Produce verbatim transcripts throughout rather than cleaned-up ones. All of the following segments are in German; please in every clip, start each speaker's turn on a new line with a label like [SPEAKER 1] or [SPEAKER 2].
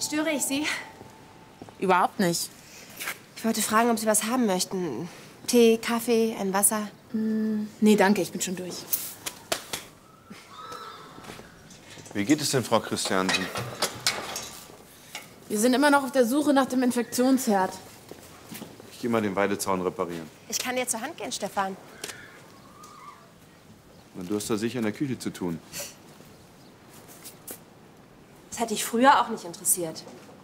[SPEAKER 1] Störe ich Sie?
[SPEAKER 2] Überhaupt nicht.
[SPEAKER 1] Ich wollte fragen, ob Sie was haben möchten. Tee, Kaffee, ein Wasser?
[SPEAKER 2] Hm, nee, danke, ich bin schon durch.
[SPEAKER 3] Wie geht es denn, Frau Christiansen?
[SPEAKER 2] Wir sind immer noch auf der Suche nach dem Infektionsherd.
[SPEAKER 3] Ich gehe mal den Weidezaun reparieren.
[SPEAKER 1] Ich kann dir zur Hand gehen, Stefan.
[SPEAKER 3] Na, du hast da sicher in der Küche zu tun.
[SPEAKER 1] Das hat dich früher auch nicht interessiert.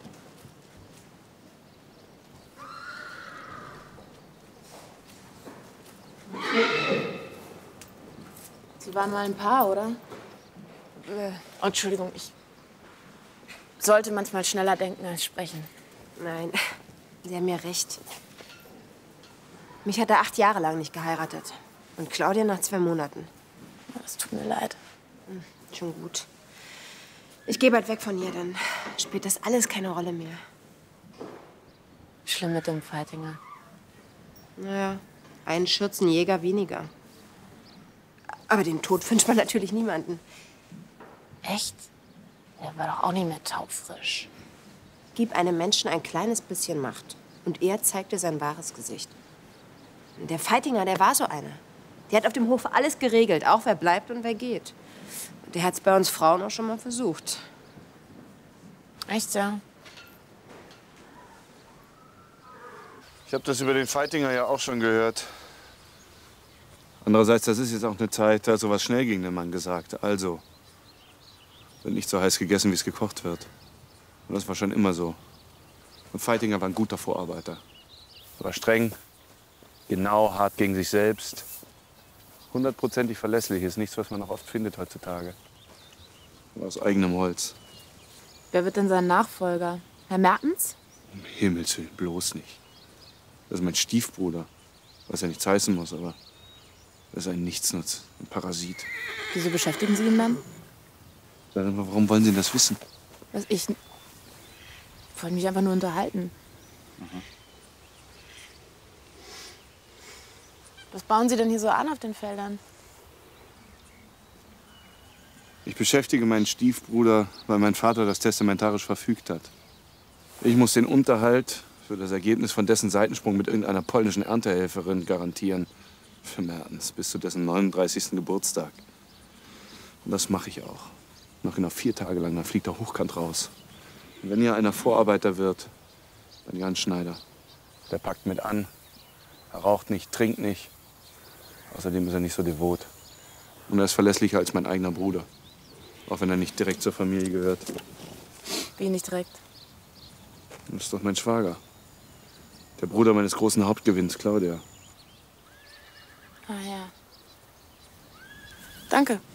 [SPEAKER 2] Sie waren mal ein Paar, oder? Äh, oh, Entschuldigung, ich sollte manchmal schneller denken als sprechen.
[SPEAKER 1] Nein, Sie haben ja recht. Mich hat er acht Jahre lang nicht geheiratet. Und Claudia nach zwei Monaten.
[SPEAKER 2] Es tut mir leid.
[SPEAKER 1] Hm, schon gut. Ich gehe bald weg von hier, dann spielt das alles keine Rolle mehr.
[SPEAKER 2] Schlimm mit dem Feitinger.
[SPEAKER 1] Naja, einen Schürzenjäger weniger. Aber den Tod wünscht man natürlich niemanden.
[SPEAKER 2] Echt? Der war doch auch nicht mehr taufrisch.
[SPEAKER 1] Gib einem Menschen ein kleines bisschen Macht. Und er zeigt dir sein wahres Gesicht. Der Feitinger, der war so einer. Der hat auf dem Hof alles geregelt, auch wer bleibt und wer geht. Und der hat es bei uns Frauen auch schon mal versucht.
[SPEAKER 2] Echt, ja?
[SPEAKER 3] Ich habe das über den Feitinger ja auch schon gehört. Andererseits, das ist jetzt auch eine Zeit, da sowas schnell ging, der Mann gesagt. Also, wird nicht so heiß gegessen, wie es gekocht wird. Und das war schon immer so. Und Feitinger war ein guter Vorarbeiter. Er war streng, genau, hart gegen sich selbst. Hundertprozentig verlässlich ist nichts, was man noch oft findet heutzutage. Und aus eigenem Holz.
[SPEAKER 2] Wer wird denn sein Nachfolger? Herr Mertens?
[SPEAKER 3] Um Himmels Willen, bloß nicht. Das ist mein Stiefbruder. Was ja nichts heißen muss, aber das ist ein Nichtsnutz, ein Parasit.
[SPEAKER 2] Wieso beschäftigen Sie ihn dann?
[SPEAKER 3] Sagen Sie mal, warum wollen Sie das wissen?
[SPEAKER 2] Was ich... Ich wollte mich einfach nur unterhalten.
[SPEAKER 3] Mhm.
[SPEAKER 2] Was bauen Sie denn hier so an auf den Feldern?
[SPEAKER 3] Ich beschäftige meinen Stiefbruder, weil mein Vater das testamentarisch verfügt hat. Ich muss den Unterhalt für das Ergebnis von dessen Seitensprung mit irgendeiner polnischen Erntehelferin garantieren. Für Mertens, bis zu dessen neununddreißigsten Geburtstag. Und das mache ich auch. Noch genau vier Tage lang, dann fliegt er hochkant raus. Und wenn hier einer Vorarbeiter wird, dann Jan Schneider. Der packt mit an. Er raucht nicht, trinkt nicht. Außerdem ist er nicht so devot. Und er ist verlässlicher als mein eigener Bruder. Auch wenn er nicht direkt zur Familie gehört.
[SPEAKER 2] Wie nicht direkt?
[SPEAKER 3] Das ist doch mein Schwager. Der Bruder meines großen Hauptgewinns, Claudia.
[SPEAKER 2] Ah ja. Danke.